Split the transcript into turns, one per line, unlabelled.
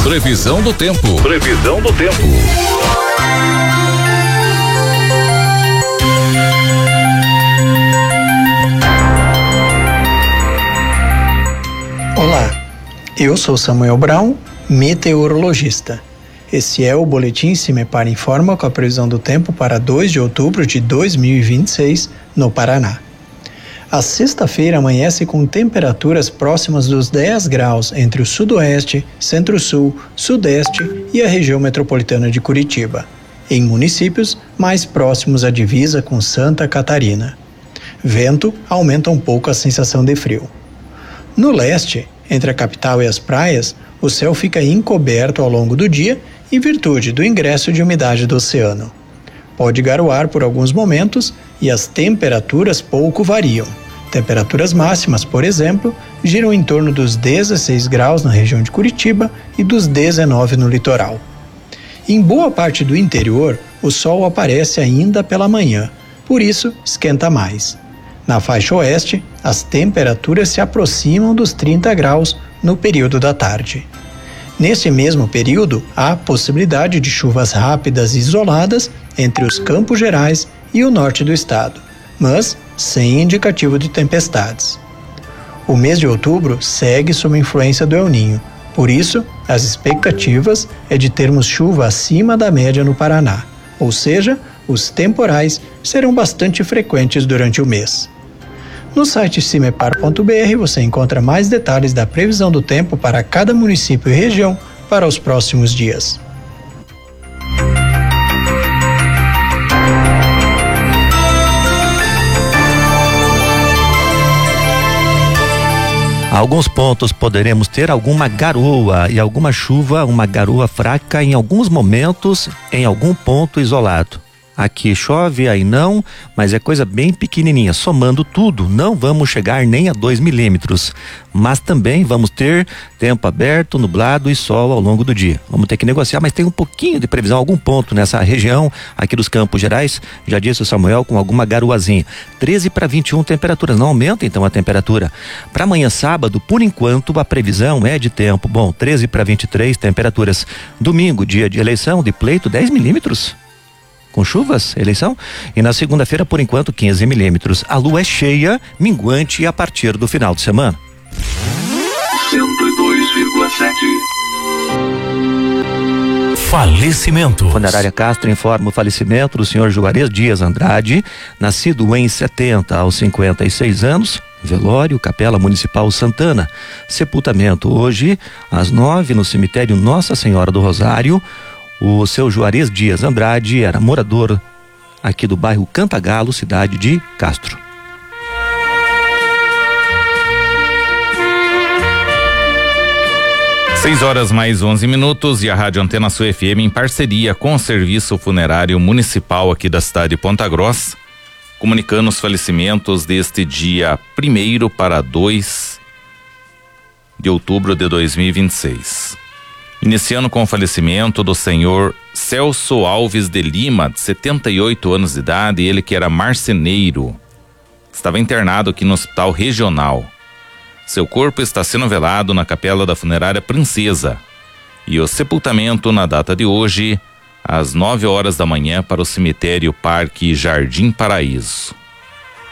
Previsão do tempo. Previsão do tempo.
Olá, eu sou Samuel Brown, meteorologista. Esse é o Boletim Se Me Para Informa com a previsão do tempo para 2 de outubro de 2026, no Paraná. A sexta-feira amanhece com temperaturas próximas dos 10 graus entre o sudoeste, centro-sul, sudeste e a região metropolitana de Curitiba, em municípios mais próximos à divisa com Santa Catarina. Vento aumenta um pouco a sensação de frio. No leste, entre a capital e as praias, o céu fica encoberto ao longo do dia em virtude do ingresso de umidade do oceano. Pode garoar por alguns momentos e as temperaturas pouco variam. Temperaturas máximas, por exemplo, giram em torno dos 16 graus na região de Curitiba e dos 19 no litoral. Em boa parte do interior, o sol aparece ainda pela manhã, por isso esquenta mais. Na faixa oeste, as temperaturas se aproximam dos 30 graus no período da tarde. Nesse mesmo período, há possibilidade de chuvas rápidas e isoladas entre os Campos Gerais e o norte do estado, mas sem indicativo de tempestades. O mês de outubro segue sob influência do El Ninho, por isso, as expectativas é de termos chuva acima da média no Paraná, ou seja, os temporais serão bastante frequentes durante o mês. No site cimepar.br você encontra mais detalhes da previsão do tempo para cada município e região para os próximos dias.
Alguns pontos poderemos ter alguma garoa e alguma chuva, uma garoa fraca em alguns momentos, em algum ponto isolado. Aqui chove, aí não, mas é coisa bem pequenininha. Somando tudo, não vamos chegar nem a 2 milímetros. Mas também vamos ter tempo aberto, nublado e sol ao longo do dia. Vamos ter que negociar, mas tem um pouquinho de previsão, algum ponto nessa região aqui dos Campos Gerais, já disse o Samuel, com alguma garoazinha. 13 para 21 temperaturas, não aumenta então a temperatura. Para amanhã sábado, por enquanto, a previsão é de tempo bom, 13 para 23 temperaturas. Domingo, dia de eleição, de pleito, 10 milímetros. Com chuvas, eleição, e na segunda-feira, por enquanto, 15 milímetros. A lua é cheia, minguante a partir do final de semana.
102,7. Falecimentos.
Funerária Castro informa o falecimento do senhor Juarez Dias Andrade, nascido em 70 aos 56 anos. Velório, Capela Municipal Santana. Sepultamento hoje, às 9, no cemitério Nossa Senhora do Rosário. O seu Juarez Dias Andrade era morador aqui do bairro Cantagalo, cidade de Castro.
Seis horas mais 11 minutos e a Rádio Antena Sul FM, em parceria com o Serviço Funerário Municipal aqui da cidade de Ponta Grossa, comunicando os falecimentos deste dia 1º para 2 de outubro de 2026. Iniciando com o falecimento do senhor Celso Alves de Lima, de 78 anos de idade, ele que era marceneiro. Estava internado aqui no Hospital Regional. Seu corpo está sendo velado na capela da Funerária Princesa. E o sepultamento na data de hoje, às 9 horas da manhã, para o cemitério Parque Jardim Paraíso.